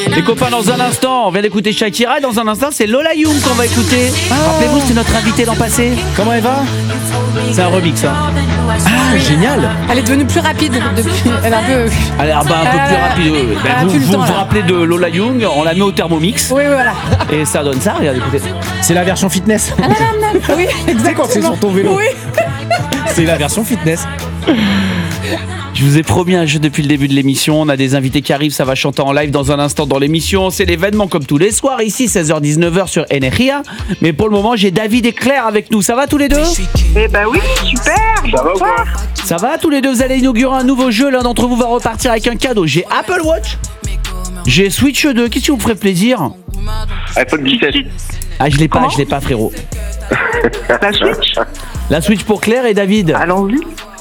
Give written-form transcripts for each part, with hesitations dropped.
Les copains, dans un instant, on vient d'écouter Shakira. Dans un instant, c'est Lola Young qu'on va écouter. Rappelez-vous, c'était notre invitée l'an passé. Comment elle va? C'est un remix, hein. Ah, génial. Elle est devenue plus rapide depuis. Elle est un peu. Elle est un peu plus rapide. Vous vous rappelez de Lola Young, on la met au Thermomix. Oui, voilà. Et ça donne ça, regardez, écoutez. C'est la version fitness. Oui, C'est quand c'est sur ton vélo. Oui. C'est la version fitness. Je vous ai promis un jeu depuis le début de l'émission. On a des invités qui arrivent, ça va chanter en live dans un instant dans l'émission. C'est l'événement comme tous les soirs, ici 16h-19h sur Energia. Mais pour le moment, j'ai David et Claire avec nous. Ça va tous les deux? Eh ben oui, super. Ça va ou quoi? Ça va tous les deux? Vous allez inaugurer un nouveau jeu. L'un d'entre vous va repartir avec un cadeau. J'ai Apple Watch, j'ai Switch 2. Qu'est-ce qui vous ferait plaisir? iPhone 17. Ah, je l'ai pas frérot. La Switch. La Switch pour Claire et David. Allons-y.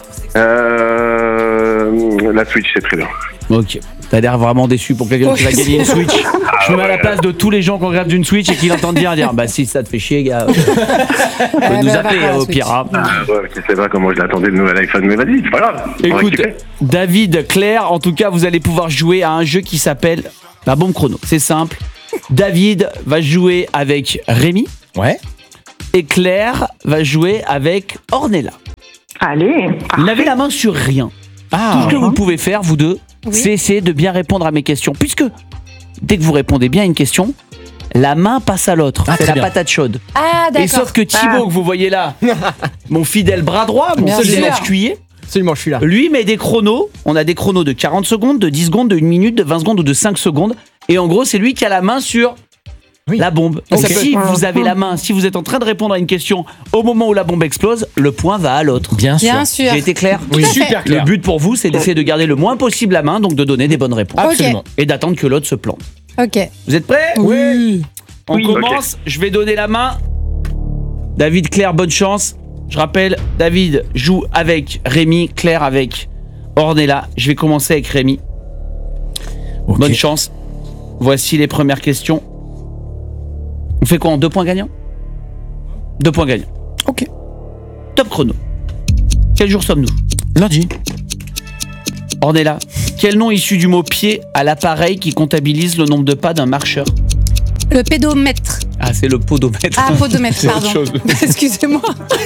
La Switch, c'est très bien. Ok. T'as l'air vraiment déçu pour quelqu'un qui va gagner une Switch. Je me mets à la place de tous les gens qui ont grave d'une Switch et qui l'entendent dire bah si ça te fait chier gars, faut nous appeler au pire. Hein. Je sais pas comment je l'attendais le nouvel iPhone, mais vas-y, c'est pas grave. Écoute, David, Claire, en tout cas vous allez pouvoir jouer à un jeu qui s'appelle la bombe chrono. C'est simple. David va jouer avec Rémi. Ouais. Et Claire va jouer avec Ornella. Allez. Vous n'avez la main sur rien. Tout ce que vous pouvez faire, vous deux, c'est essayer de bien répondre à mes questions. Puisque dès que vous répondez bien à une question, la main passe à l'autre. C'est la patate chaude. Ah, d'accord. Et sauf que Thibaut, que vous voyez là, mon fidèle bras droit, mon Bien seul sûr. lèche-cuiller, Absolument, je suis là. lui met des chronos. On a des chronos de 40 secondes, de 10 secondes, de 1 minute, de 20 secondes ou de 5 secondes. Et en gros, c'est lui qui a la main sur la bombe. Donc si vous avez la main, si vous êtes en train de répondre à une question au moment où la bombe explose, le point va à l'autre. Bien sûr. Bien sûr. J'ai été clair? Oui, Tout à fait. super Le clair. but pour vous, c'est d'essayer de garder le moins possible la main, donc de donner des bonnes réponses. Absolument. Et d'attendre que l'autre se plante. Ok. Vous êtes prêts? Oui. On commence. Je vais donner la main. David, Claire, bonne chance. Je rappelle, David joue avec Rémi, Claire avec Ornella. Je vais commencer avec Rémi. Ok. Bonne chance. Voici les premières questions. On fait quoi en 2 points gagnants? 2 points gagnants. Ok. Top chrono. Quel jour sommes-nous? Lundi. Ornella, quel nom issu du mot pied à l'appareil qui comptabilise le nombre de pas d'un marcheur? Le pédomètre. Ah, c'est le podomètre. Ah, podomètre, C'est autre pardon. chose. Excusez-moi.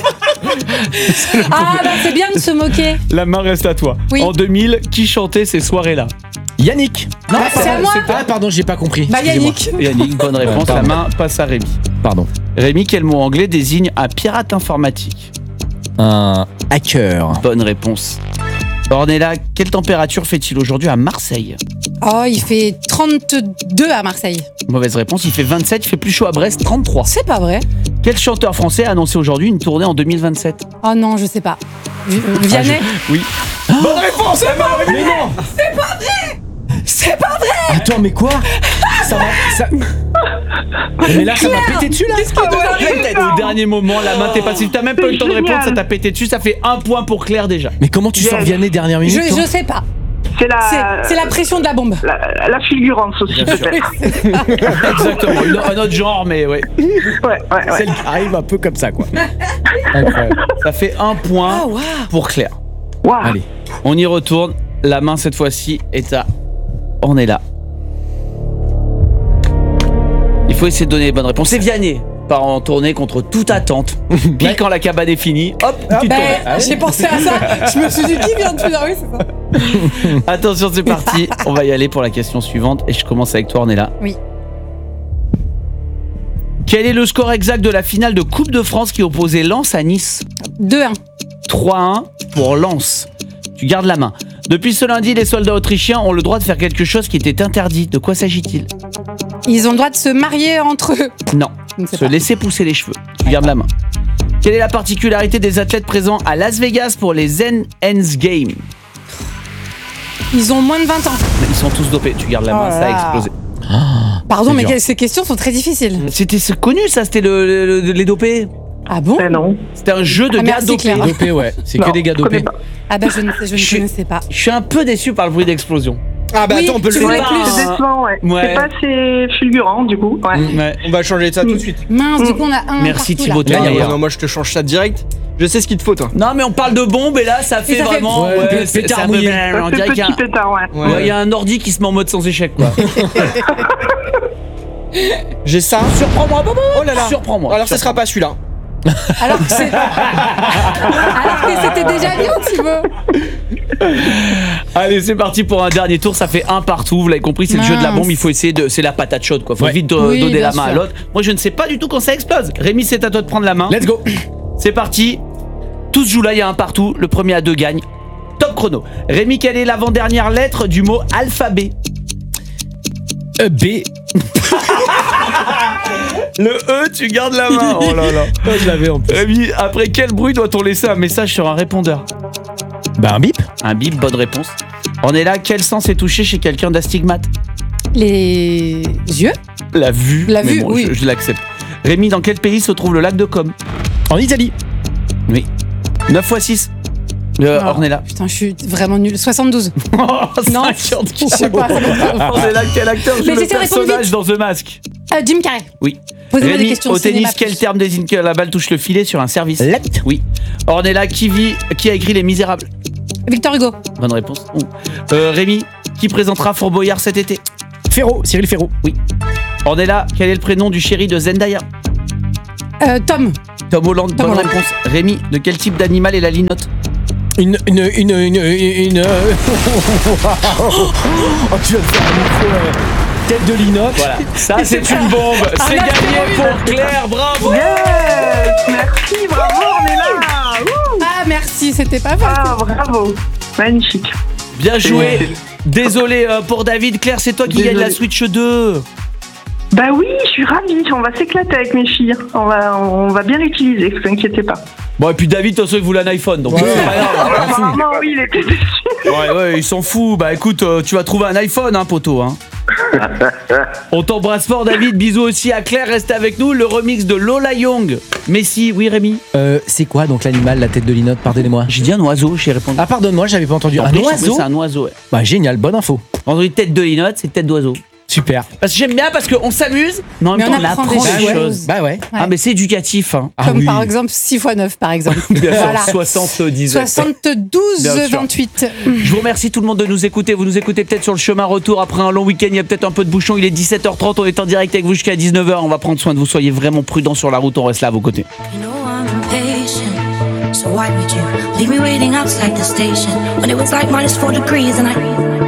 Ah, bah c'est bien de se moquer. La main reste à toi. Oui. En 2000, qui chantait ces soirées-là? Yannick. Non, Bah, c'est à moi. Ah, pardon, j'ai pas compris. Bah, Excusez-moi. Yannick. Yannick, bonne réponse. La Pardon. main passe à Rémi. Pardon. Rémi, quel mot anglais désigne un pirate informatique? Un hacker. Bonne réponse. Ornella, quelle température fait-il aujourd'hui à Marseille? Oh, il fait 32 à Marseille. Mauvaise réponse, il fait 27, il fait plus chaud à Brest, 33. C'est pas vrai. Quel chanteur français a annoncé aujourd'hui une tournée en 2027? Oh non, je sais pas. Vianney. Oui. Bonne réponse. Mais non. C'est pas vrai. Attends, mais quoi? Ça va. Ça... Mais là, ça m'a pété dessus là. Au dernier moment, la main t'est passée. T'as même pas eu le temps de répondre, ça t'a pété dessus. Ça fait 1 point pour Claire déjà. Mais comment tu sors Vianney dernière minute? toi Je sais pas. C'est la. C'est la pression de la bombe. La fulgurance aussi peut-être. Exactement. Un autre genre, mais ouais. Ouais. Celle qui arrive un peu comme ça, quoi. Incroyable. Ça fait 1 point Ah, waouh. pour Claire. Waouh. Allez. On y retourne. La main cette fois-ci est à Ornella. Il faut essayer de donner les bonnes réponses. C'est Vianney. Part en tournée contre toute attente. Puis quand la cabane est finie, hop, petite Ben, tournée. j'ai pensé à ça. Je me suis dit qui vient de finir. Oui, c'est ça. Attention, c'est parti. On va y aller pour la question suivante. Et je commence avec toi, Ornella. Oui. Quel est le score exact de la finale de Coupe de France qui opposait Lens à Nice? 2-1. 3-1 pour Lens. Tu gardes la main. Depuis ce lundi, les soldats autrichiens ont le droit de faire quelque chose qui était interdit. De quoi s'agit-il? Ils ont le droit de se marier entre eux. Non. Je ne sais Se pas. laisser pousser les cheveux. Tu gardes la main. Quelle est la particularité des athlètes présents à Las Vegas pour les Zen Ends Games? Ils ont moins de 20 ans. Ils sont tous dopés. Tu gardes la main, Oh là ça a là. explosé. Pardon, C'est mais dur. ces questions sont très difficiles. C'est connu ça, c'était les dopés. Ah bon? Ben non. C'était un jeu de Ah, gars merci, dopés. Claire. Dopé, ouais. C'est que Non, des gars je connais dopés. pas. Ah bah je ne Je- connaissais pas. Je suis un peu déçu par le bruit d'explosion. Ah bah Oui, attends, on peut le tu faire. voulais pas, plus. C'est décevant, ouais. Ouais. C'est pas assez fulgurant, du coup. Ouais. Ouais. On va changer ça tout de suite. Mince, du coup, on a un. Merci, partout, Thibaut, là. t'es Non, meilleur. non, moi je te change ça direct. Je sais ce qu'il te faut toi. Non, mais on parle de bombe et là, ça fait ça fait- vraiment. Ouais, ouais, pétard ça mouillé. fait- On C'est dirait qu'il y a petit pétard, ouais. ouais, il y a un ordi qui se met en mode sans échec, quoi. J'ai ça. Surprends-moi, Bobo. Oh là là. Surprends-moi. Alors ce sera pas celui-là. Alors que c'est. Alors que c'était déjà bien, Thibaut. Allez, c'est parti pour un dernier tour. Ça fait un partout. Vous l'avez compris, c'est le jeu de la bombe. Il faut essayer de. C'est la patate chaude, quoi. Faut Ouais. vite Oui, donner bien la main à sûr. l'autre. Moi, je ne sais pas du tout quand ça explose. Rémi, c'est à toi de prendre la main. Let's go. C'est parti. Tout se joue là, il y a un partout. Le premier à 2 gagne. Top chrono. Rémi, quelle est l'avant-dernière lettre du mot alphabet? B. Le E, tu gardes la main. Oh là là. Oh, je l'avais en plus. Rémi, après quel bruit doit-on laisser un message sur un répondeur? Bah un bip. Un bip, bonne réponse. On est là, quel sens est touché chez quelqu'un d'astigmate? Les yeux. La vue. La mais vue, oui. Je l'accepte. Rémi, dans quel pays se trouve le lac de Com? En Italie. Oui. 9 x 6. Oh, Ornella. Putain, je suis vraiment nulle. 72. Oh, Non, 50 je sais pas. ça me parle. Ornella, quel acteur joue Mais le j'essaie de répondre personnage dans The Mask? Jim Carrey. Oui. Posez-moi des Rémi, questions au de cinéma, tennis, quel plus. terme désigne que la balle touche le filet sur un service? Let. Oui. Ornella, qui a écrit Les Misérables? Victor Hugo. Bonne réponse. Rémi, qui présentera Fort Boyard cet été? Ferro. Cyril Ferro. Oui. Ornella, quel est le prénom du chéri de Zendaya? Tom. Tom Holland, Tom bonne Holland. réponse. Rémi, de quel type d'animal est la linotte? Une. Oh, tu vas te faire un micro. Tête de linotte. Voilà. Ça, c'est une bombe. C'est a gagné fait pour Claire. Bravo. Yes. Merci, bravo, on est là. Ouh. Ah, merci, c'était pas mal. Ah, bravo. Magnifique. Bien joué. Désolé pour David. Claire, c'est toi qui gagne la Switch 2. Bah oui, je suis ravie. On va s'éclater avec mes filles. On va bien l'utiliser, ne vous inquiétez pas. Bon, et puis David, toi, il voulait un iPhone. Donc, Ouais. c'est pas grave. Apparemment, oui, il était déçu. Ouais, il s'en fout. Bah écoute, tu vas trouver un iPhone, hein, poteau. Hein. On t'embrasse fort, David. Bisous aussi à Claire. Restez avec nous. Le remix de Lola Young. Messi, oui, Rémi. C'est quoi donc l'animal, la tête de linotte? Pardonnez-moi. J'ai dit un oiseau, j'ai répondu. Ah pardonne-moi, j'avais pas entendu. En Un plus, je trouvais oiseau. C'est un oiseau, ouais. Bah génial, bonne info. On dit tête de linotte, c'est tête d'oiseau. Super. Parce que j'aime bien parce qu'on s'amuse, mais en même Mais temps, on apprend des des choses. choses. Bah ouais. Ah, mais c'est éducatif. Hein. Ah Comme oui. par exemple 6 x 9, par exemple. Bien sûr, Voilà. 70. 72, Bien sûr. 28. Je vous remercie tout le monde de nous écouter. Vous nous écoutez peut-être sur le chemin retour après un long week-end. Il y a peut-être un peu de bouchon. Il est 17h30. On est en direct avec vous jusqu'à 19h. On va prendre soin de vous. Soyez vraiment prudents sur la route. On reste là à vos côtés. You know I'm impatient, so why would you leave me waiting outside the station when it was like -4 degrees and I